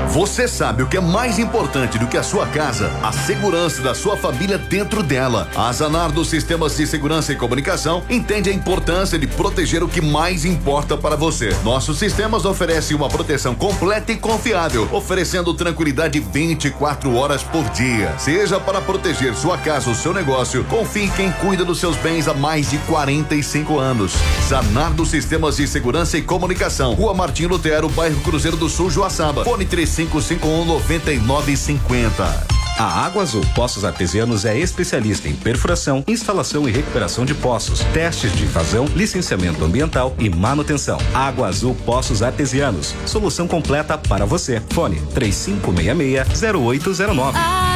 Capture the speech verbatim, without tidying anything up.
Você sabe o que é mais importante do que a sua casa? A segurança da sua família dentro dela. A Zanardo Sistemas de Segurança e Comunicação entende a importância de proteger o que mais importa para você. Nossos sistemas oferecem uma proteção completa e confiável, oferecendo tranquilidade vinte e quatro horas por dia. Seja para proteger sua casa ou seu negócio, confie em quem cuida dos seus bens há mais de quarenta e cinco anos. Zanardo Sistemas de Segurança e Comunicação, Rua Martim Lutero, bairro Cruzeiro do Sul, Joaçaba. Fone três cinco cinco um, nove nove cinco zero. A Água Azul Poços Artesianos é especialista em perfuração, instalação e recuperação de poços, testes de vazão, licenciamento ambiental e manutenção. Água Azul Poços Artesianos, solução completa para você. Fone três cinco seis seis, zero oito zero nove.